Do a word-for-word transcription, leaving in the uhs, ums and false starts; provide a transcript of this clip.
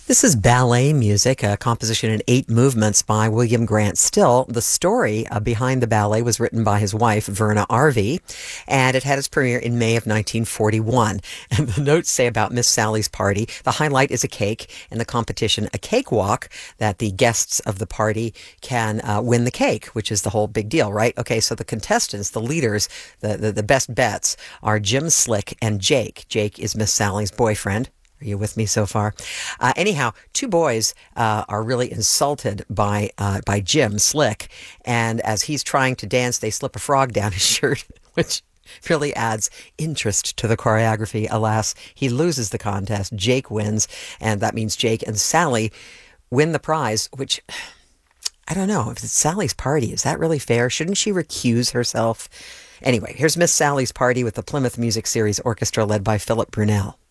This is ballet music, a composition in eight movements by William Grant Still. The story uh, behind the ballet was written by his wife, Verna Arvey, and it had its premiere in May of nineteen forty-one. And the notes say about Miss Sally's party, the highlight is a cake, and the competition a cakewalk, that the guests of the party can uh, win the cake, which is the whole big deal, right? Okay, so the contestants, the leaders, the, the, the best bets are Jim Slick and Jake. Jake is Miss Sally's boyfriend. Are you with me so far? Uh, anyhow, two boys uh, are really insulted by uh, by Jim Slick, and as he's trying to dance, they slip a frog down his shirt, which really adds interest to the choreography. Alas, he loses the contest. Jake wins, and that means Jake and Sally win the prize, which I don't know. If it's Sally's party, is that really fair? Shouldn't she recuse herself? Anyway, here's Miss Sally's Party with the Plymouth Music Series Orchestra led by Philip Brunel.